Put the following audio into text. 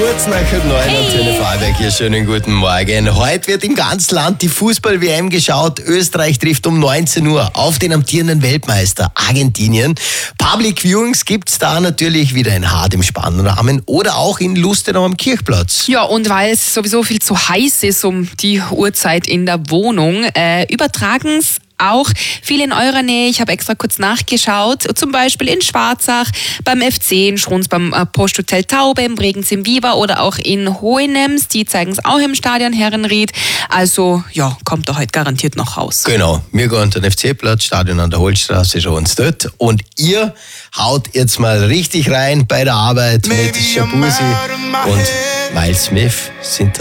Kurz nach 9 Antenne Vorarlberg hier, schönen guten Morgen. Heute wird im ganzen Land die Fußball-WM geschaut. Österreich trifft um 19 Uhr auf den amtierenden Weltmeister Argentinien. Public Viewings gibt's da natürlich wieder in Hart im Spannrahmen oder auch in Lustenau am Kirchplatz. Ja, und weil es sowieso viel zu heiß ist um die Uhrzeit in der Wohnung, übertragen's auch viel in eurer Nähe. Ich habe extra kurz nachgeschaut, zum Beispiel in Schwarzach, beim FC, in Schruns, beim Posthotel Taube, im Bregenz im Viva oder auch in Hohenems. Die zeigen es auch im Stadion Herrenried. Also, ja, kommt da heute garantiert noch raus. Genau, wir gehen an den FC-Platz, Stadion an der Holzstraße, schon uns dort. Und ihr haut jetzt mal richtig rein bei der Arbeit mit Shabuzi und Miles Smith sind das